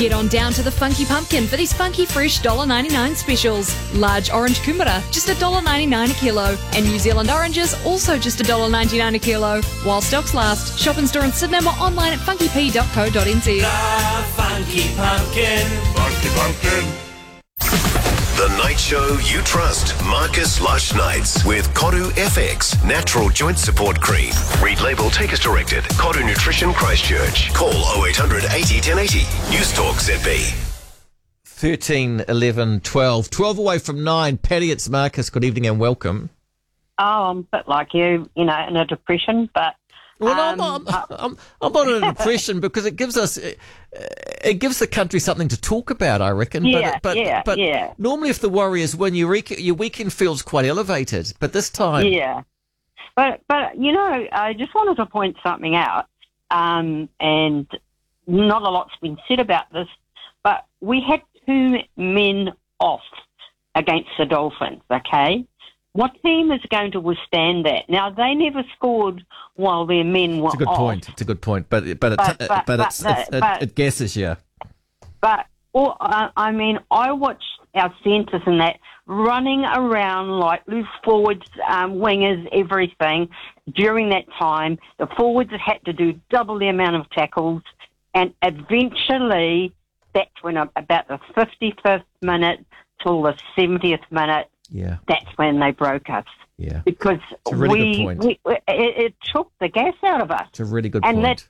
Get on down to the Funky Pumpkin for these funky fresh $1.99 specials. Large orange kumara, just $1.99 a kilo. And New Zealand oranges, also just $1.99 a kilo. While stocks last, shop in store in Sydney or online at funkyp.co.nz. The Funky Pumpkin. Funky Pumpkin. The night show you trust. Marcus Lush Nights with Koru FX Natural Joint Support Cream. Read label, take as directed. Koru Nutrition Christchurch. Call 0800 80 1080. News Talk ZB. 13, 11, 12. 12 away from 9. Patty, it's Marcus. Good evening and welcome. Oh, I'm a bit like you, in a depression, but... Well, I'm not in a depression because it gives the country something to talk about, I reckon. But normally if the Warriors win, your weekend feels quite elevated. But this time... Yeah. But I just wanted to point something out, and not a lot's been said about this, but we had 2 men off against the Dolphins, okay? What team is going to withstand that? Now, they never scored while their men were off. It's a good point. It's a good point. But it guesses you. But, I watched our centres and that running around like loose forwards, wingers, everything during that time. The forwards had to do double the amount of tackles. And eventually, that's when about the 55th minute till the 70th minute, yeah, that's when they broke us. Yeah, because it's a really good point. It took the gas out of us. It's a really good and point. That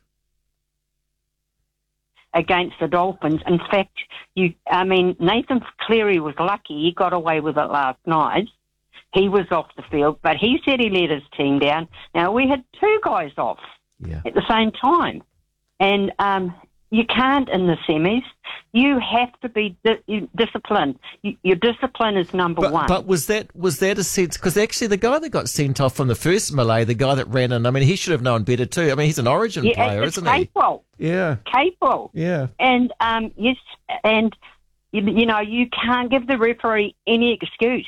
against the Dolphins. In fact, Nathan Cleary was lucky. He got away with it last night. He was off the field, but he said he let his team down. Now, we had 2 guys off at the same time. And you can't in the semis. You have to be disciplined. Your discipline is number one. But was that a sense? Because actually, the guy that got sent off from the first melee, the guy that ran in, he should have known better too. He's an Origin player, isn't he? Yeah, capable. Yeah. And yes, and you can't give the referee any excuse.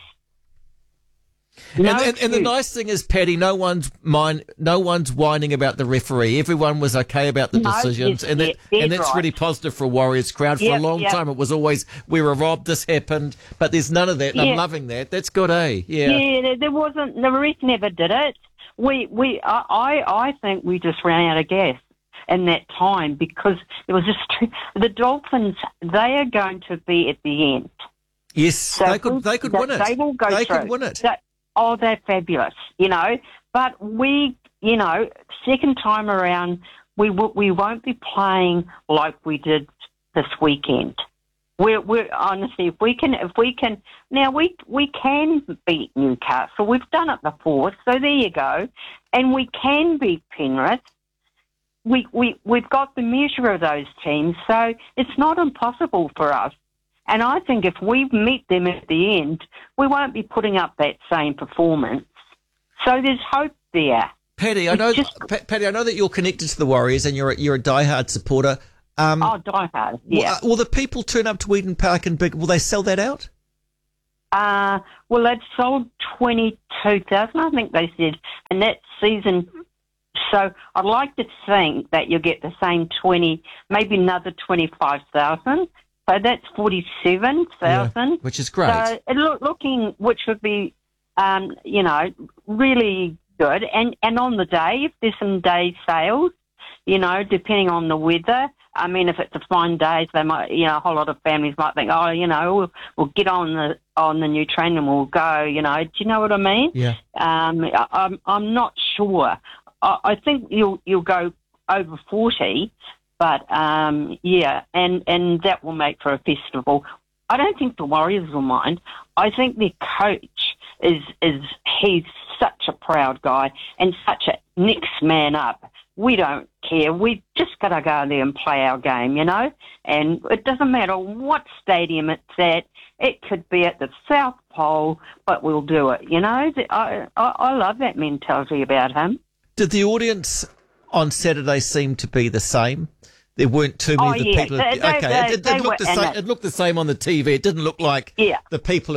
And the nice thing is, Patty, no one's whining about the referee. Everyone was okay about the decisions, and that's right. really positive for a Warriors crowd. For a long time, it was always we were robbed, this happened, but there's none of that. And I'm loving that. That's good, eh? Yeah. Yeah, there wasn't. The ref never did it. I think we just ran out of gas in that time because it was just the Dolphins. They are going to be at the end. Yes, so they could win it. They will go through. They could win it. Oh, they're fabulous, But we, second time around, we won't be playing like we did this weekend. We're honestly, if we can. Now we can beat Newcastle. We've done it before, so there you go. And we can beat Penrith. We've got the measure of those teams, so it's not impossible for us. And I think if we meet them at the end, we won't be putting up that same performance. So there's hope there. Patty, I know that you're connected to the Warriors and you're a diehard supporter. Diehard, yeah. Will the people turn up to Eden Park and will they sell that out? Well, they've sold 22,000, I think they said, in that season. So I'd like to think that you'll get the same 20, maybe another 25,000. So that's 47,000. Which is great. So which would be, really good. And on the day, if there's some day sales, depending on the weather. If it's a fine day, they might, a whole lot of families might think, we'll get on the new train and we'll go. Do you know what I mean? Yeah. I'm not sure. I think you'll go over 40. But, and that will make for a festival. I don't think the Warriors will mind. I think their coach he's such a proud guy and such a next man up. We don't care. We've just got to go there and play our game, And it doesn't matter what stadium it's at. It could be at the South Pole, but we'll do it, I love that mentality about him. Did the audience on Saturday seem to be the same? There weren't too many people. It looked the same on the TV. It didn't look like the people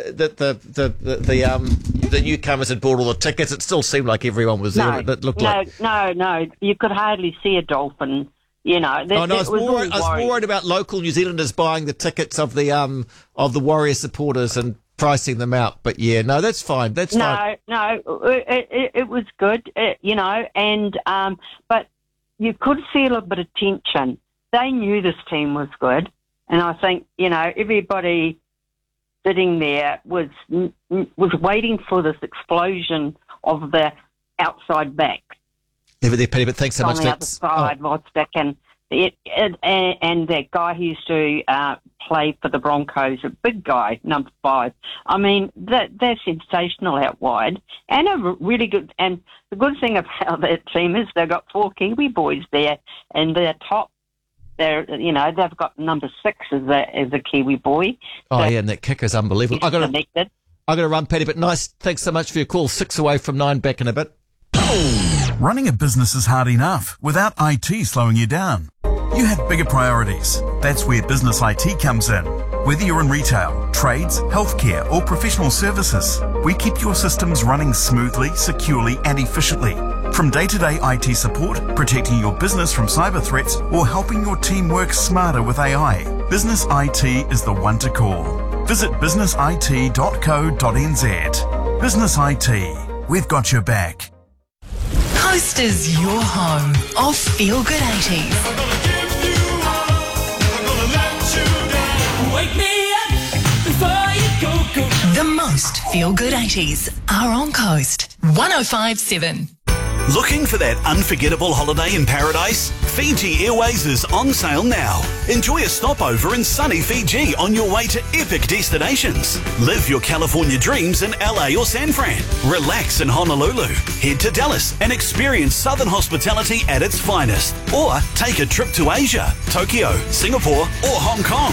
the newcomers had bought all the tickets. It still seemed like everyone was there. It looked no. You could hardly see a Dolphin, You know, I was more worried about local New Zealanders buying the tickets of the Warrior supporters and pricing them out. But yeah, no, that's fine. That's fine. No, it was good, you know, and but you could feel a bit of tension. They knew this team was good, and I think, you know, everybody sitting there was waiting for this explosion of the outside back. But thanks so much. On the other side, Vostok, and that guy who used to play for the Broncos, a big guy, number 5. I mean, they're sensational out wide, and a really good. And the good thing about that team is they've got 4 Kiwi boys there, and they're top. You know, they've got number 6 as a Kiwi boy. Oh, yeah, and that kicker's unbelievable. I got to run, Paddy, but nice. Thanks so much for your call. 6 away from 9, back in a bit. Running a business is hard enough without IT slowing you down. You have bigger priorities. That's where Business IT comes in. Whether you're in retail, trades, healthcare or professional services, we keep your systems running smoothly, securely and efficiently. From day-to-day IT support, protecting your business from cyber threats or helping your team work smarter with AI, Business IT is the one to call. Visit businessit.co.nz. Business IT, we've got your back. Coast is your home of Feel Good 80s. Wake me up before you go. The most Feel Good 80s are on Coast 105.7. Looking for that unforgettable holiday in paradise? Fiji Airways is on sale now. Enjoy a stopover in sunny Fiji on your way to epic destinations. Live your California dreams in LA or San Fran. Relax in Honolulu. Head to Dallas and experience Southern hospitality at its finest. Or take a trip to Asia, Tokyo, Singapore or Hong Kong.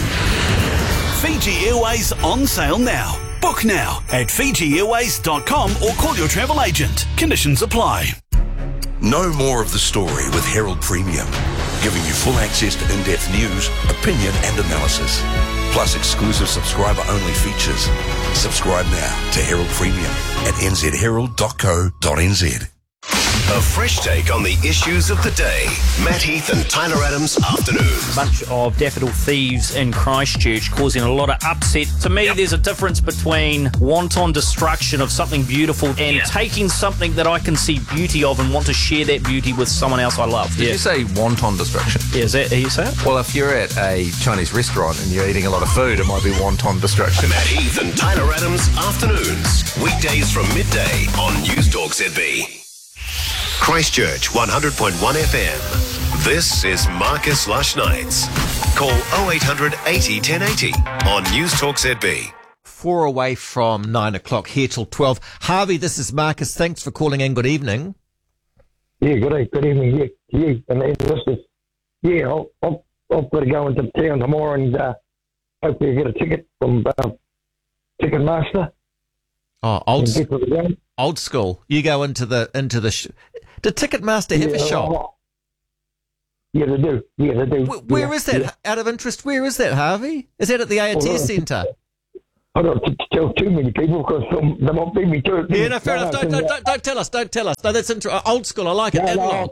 Fiji Airways on sale now. Book now at FijiAirways.com or call your travel agent. Conditions apply. Know more of the story with Herald Premium, giving you full access to in-depth news, opinion and analysis, plus exclusive subscriber-only features. Subscribe now to Herald Premium at nzherald.co.nz. A fresh take on the issues of the day. Matt Heath and Tyler Adams Afternoons. Bunch of daffodil thieves in Christchurch causing a lot of upset. To me, there's a difference between wanton destruction of something beautiful and taking something that I can see beauty of and want to share that beauty with someone else I love. Did you say wanton destruction? Yeah, is that how you say it? Well, if you're at a Chinese restaurant and you're eating a lot of food, it might be wanton destruction. Matt Heath and Tyler Adams Afternoons. Weekdays from midday on News Talk ZB. Christchurch 100.1 FM. This is Marcus Lush Nights. Call 0800 80 1080 on News Talk ZB. 4 away from 9 o'clock, here till 12. Harvey, this is Marcus. Thanks for calling in. Good evening. Yeah, good evening. Yeah, you and listeners. Yeah, I've got to go into town tomorrow and hopefully get a ticket from Ticketmaster. Oh, old school. You go into the Did Ticketmaster have a shop? Yeah, they do. Where is that? Yeah. Out of interest, where is that, Harvey? Is that at the AOT Centre? I don't tell too many people because they might beat me to it. Yeah, no, fair enough. Don't tell us. No, that's old school. I like it. I'll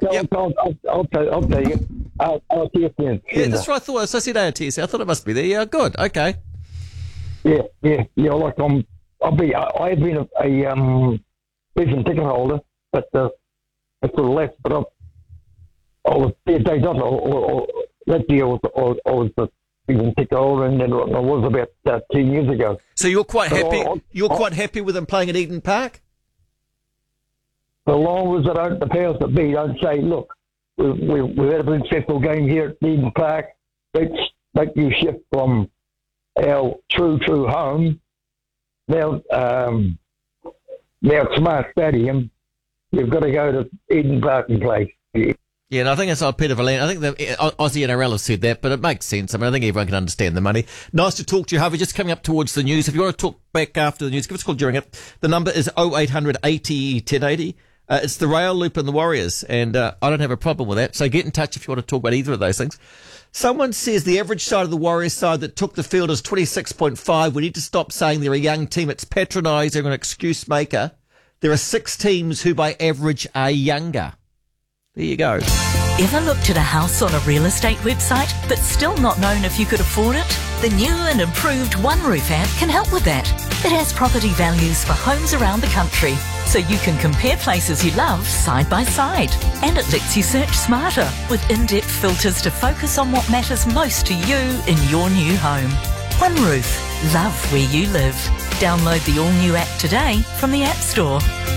tell you. AOT Centre. Yeah, that's what I thought. So I said AOT. I thought it must be there. Yeah, good. Okay. Yeah. Like I have been a season ticket holder, but I sort of left. But I was days off. Or that year I was a season ticket holder, and then I was about 10 years ago. So you're quite happy. You're quite happy with them playing at Eden Park. So long as the powers that be don't say, look, we've had a very successful game here at Eden Park. Let's make you shift from our true home. Now it's Smart Stadium. You've got to go to Eden Park and play. Yeah, and I think it's Peter Verlaine. I think the Aussie NRL have said that, but it makes sense. I mean, I think everyone can understand the money. Nice to talk to you, Harvey. Just coming up towards the news. If you want to talk back after the news, give us a call during it. The number is 0800 80 1080. It's the rail loop and the Warriors, and I don't have a problem with that. So get in touch if you want to talk about either of those things. Someone says the average side of the Warriors side that took the field is 26.5. We need to stop saying they're a young team. It's patronising and an excuse maker. There are 6 teams who by average are younger. There you go. Ever looked at a house on a real estate website but still not known if you could afford it? The new and improved OneRoof app can help with that. It has property values for homes around the country, so you can compare places you love side by side. And it lets you search smarter with in-depth filters to focus on what matters most to you in your new home. OneRoof. Love where you live. Download the all-new app today from the App Store.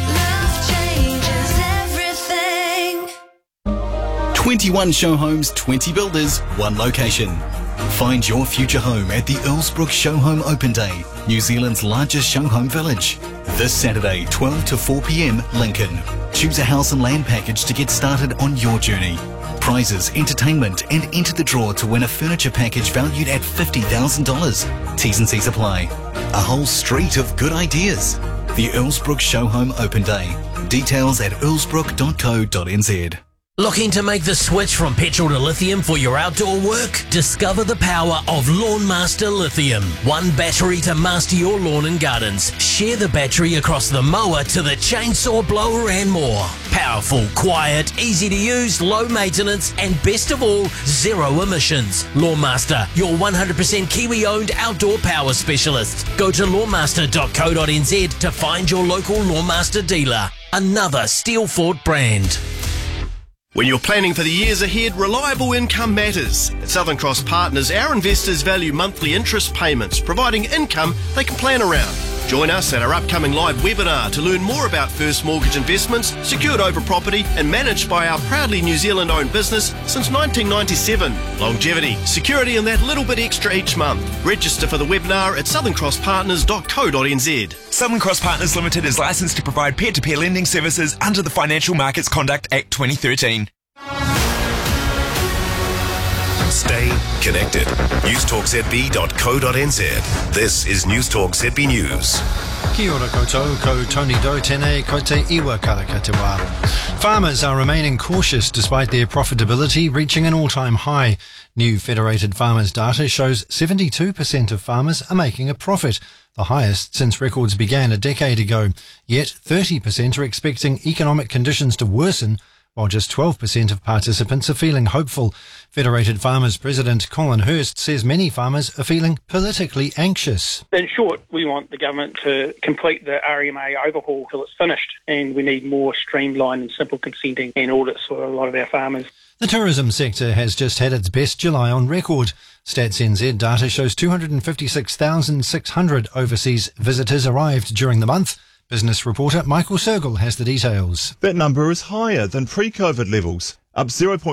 21 show homes, 20 builders, one location. Find your future home at the Earlsbrook Show Home Open Day, New Zealand's largest show home village. This Saturday, 12 to 4 p.m, Lincoln. Choose a house and land package to get started on your journey. Prizes, entertainment, and enter the draw to win a furniture package valued at $50,000. T's and C's apply. A whole street of good ideas. The Earlsbrook Show Home Open Day. Details at earlsbrook.co.nz. Looking to make the switch from petrol to lithium for your outdoor work? Discover the power of LawnMaster Lithium. One battery to master your lawn and gardens. Share the battery across the mower to the chainsaw, blower and more. Powerful, quiet, easy to use, low maintenance and best of all, zero emissions. LawnMaster, your 100% Kiwi-owned outdoor power specialist. Go to lawnmaster.co.nz to find your local LawnMaster dealer. Another Steelfort brand. When you're planning for the years ahead, reliable income matters. At Southern Cross Partners, our investors value monthly interest payments, providing income they can plan around. Join us at our upcoming live webinar to learn more about first mortgage investments, secured over property and managed by our proudly New Zealand-owned business since 1997. Longevity, security and that little bit extra each month. Register for the webinar at southerncrosspartners.co.nz. Southern Cross Partners Limited is licensed to provide peer-to-peer lending services under the Financial Markets Conduct Act 2013. Stay connected. newstalkzb.co.nz. This is Newstalk ZB News. Kia ora koutou, ko Tony Do tēnei, ko te iwa karaka te wā. Farmers are remaining cautious despite their profitability reaching an all-time high. New Federated Farmers data shows 72% of farmers are making a profit, the highest since records began a decade ago. Yet 30% are expecting economic conditions to worsen, while just 12% of participants are feeling hopeful. Federated Farmers President Colin Hurst says many farmers are feeling politically anxious. In short, we want the government to complete the RMA overhaul till it's finished, and we need more streamlined and simple consenting and audits for a lot of our farmers. The tourism sector has just had its best July on record. Stats NZ data shows 256,600 overseas visitors arrived during the month. Business reporter Michael Sergel has the details. That number is higher than pre-COVID levels, up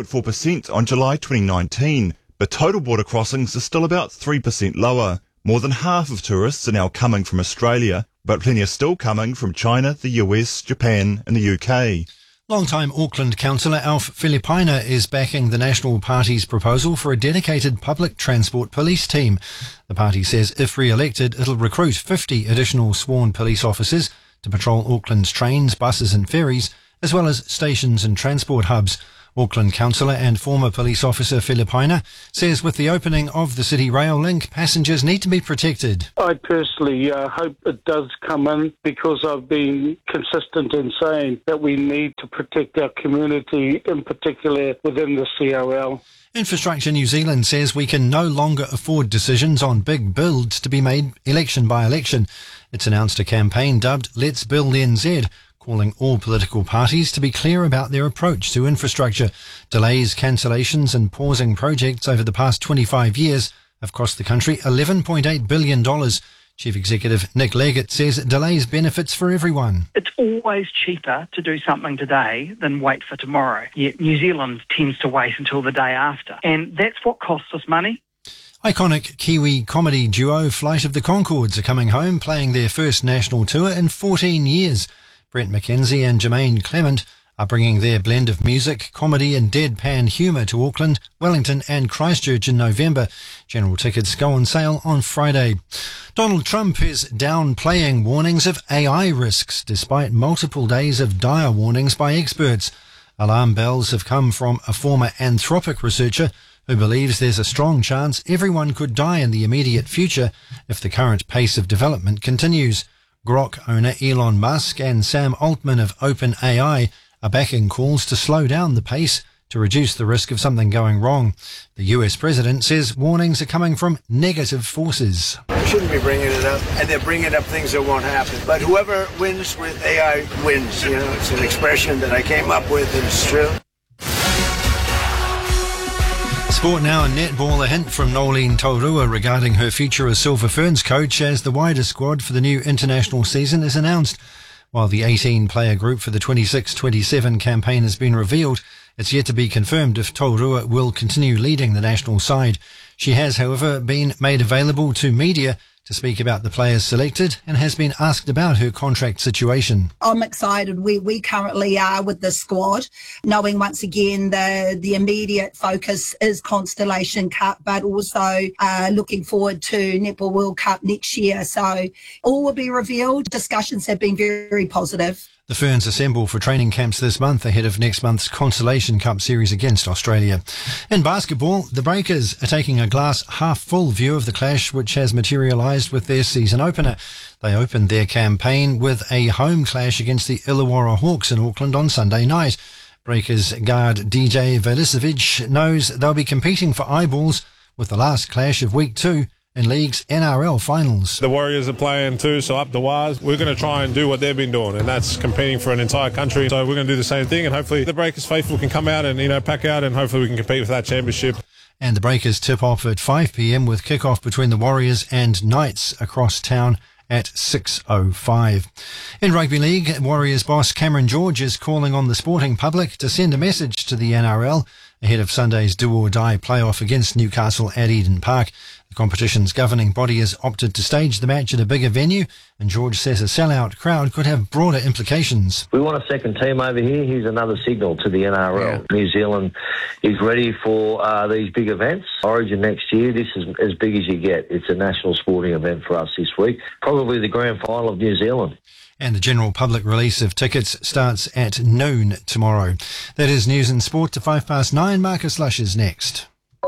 0.4% on July 2019, but total border crossings are still about 3% lower. More than half of tourists are now coming from Australia, but plenty are still coming from China, the US, Japan and the UK. Long-time Auckland councillor Alf Filipaina is backing the National Party's proposal for a dedicated public transport police team. The party says if re-elected, it'll recruit 50 additional sworn police officers to patrol Auckland's trains, buses and ferries, as well as stations and transport hubs. Auckland councillor and former police officer Filipaina says with the opening of the City Rail link, passengers need to be protected. I personally hope it does come in, because I've been consistent in saying that we need to protect our community, in particular within the CRL. Infrastructure New Zealand says we can no longer afford decisions on big builds to be made election by election. It's announced a campaign dubbed Let's Build NZ, calling all political parties to be clear about their approach to infrastructure. Delays, cancellations and pausing projects over the past 25 years have cost the country $11.8 billion. Chief Executive Nick Leggett says it delays benefits for everyone. It's always cheaper to do something today than wait for tomorrow. Yet New Zealand tends to wait until the day after. And that's what costs us money. Iconic Kiwi comedy duo Flight of the Conchords are coming home, playing their first national tour in 14 years. Brent McKenzie and Jermaine Clement are bringing their blend of music, comedy and deadpan humour to Auckland, Wellington and Christchurch in November. General tickets go on sale on Friday. Donald Trump is downplaying warnings of AI risks despite multiple days of dire warnings by experts. Alarm bells have come from a former Anthropic researcher who believes there's a strong chance everyone could die in the immediate future if the current pace of development continues. Grok owner Elon Musk and Sam Altman of OpenAI are backing calls to slow down the pace to reduce the risk of something going wrong. The US president says warnings are coming from negative forces. They shouldn't be bringing it up, and they're bringing up things that won't happen. But whoever wins with AI wins. You know, it's an expression that I came up with, and it's true. Sport now and netball. A hint from Nolene Taurua regarding her future as Silver Ferns coach as the wider squad for the new international season is announced. While the 18-player group for the 26-27 campaign has been revealed, it's yet to be confirmed if Taurua will continue leading the national side. She has, however, been made available to media to speak about the players selected and has been asked about her contract situation. I'm excited. We currently are with the squad, knowing once again the immediate focus is Constellation Cup, but also looking forward to Netball World Cup next year. So all will be revealed. Discussions have been very, very positive. The Ferns assemble for training camps this month ahead of next month's Constellation Cup series against Australia. In basketball, the Breakers are taking a glass half-full view of the clash which has materialised with their season opener. They opened their campaign with a home clash against the Illawarra Hawks in Auckland on Sunday night. Breakers guard DJ Velicevic knows they'll be competing for eyeballs with the last clash of Week 2 in League's NRL finals. The Warriors are playing too, so up the wires. We're going to try and do what they've been doing, and that's competing for an entire country. So we're going to do the same thing, and hopefully the Breakers faithful can come out and, pack out, and hopefully we can compete with that championship. And the Breakers tip off at 5 p.m. with kick-off between the Warriors and Knights across town at 6:05. In rugby league, Warriors boss Cameron George is calling on the sporting public to send a message to the NRL ahead of Sunday's do-or-die playoff against Newcastle at Eden Park. The competition's governing body has opted to stage the match at a bigger venue, and George says a sellout crowd could have broader implications. We want a second team over here. Here's another signal to the NRL. Yeah. New Zealand is ready for these big events. Origin next year, this is as big as you get. It's a national sporting event for us this week, probably the grand final of New Zealand. And the general public release of tickets starts at noon tomorrow. That is news and sport to 9:05. Marcus Lush is next.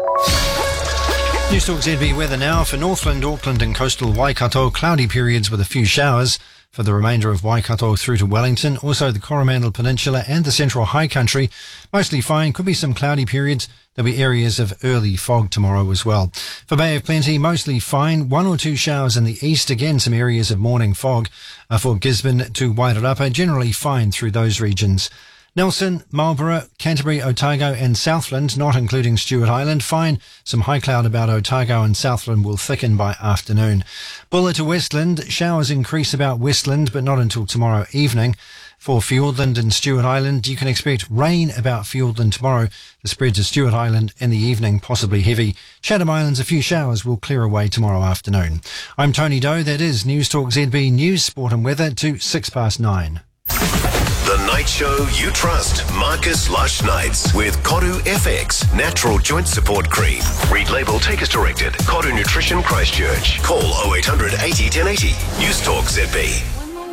News Talk ZB weather now. For Northland, Auckland and coastal Waikato, cloudy periods with a few showers. For the remainder of Waikato through to Wellington, also the Coromandel Peninsula and the Central High Country, mostly fine. Could be some cloudy periods. There'll be areas of early fog tomorrow as well. For Bay of Plenty, mostly fine. 1 or 2 showers in the east. Again, some areas of morning fog. For Gisborne to Wairarapa, generally fine through those regions. Nelson, Marlborough, Canterbury, Otago and Southland, not including Stewart Island, fine. Some high cloud about Otago and Southland will thicken by afternoon. Bulla to Westland, showers increase about Westland, but not until tomorrow evening. For Fiordland and Stewart Island, you can expect rain about Fiordland tomorrow. The spread to Stewart Island in the evening, possibly heavy. Chatham Islands, a few showers will clear away tomorrow afternoon. I'm Tony Doe. That is News Talk ZB News, Sport and Weather to 9:06. The night show you trust. Marcus Lush Nights with Koru FX Natural Joint Support Cream. Read label, take as directed. Koru Nutrition Christchurch. Call 0800 80 1080. News Talk ZB.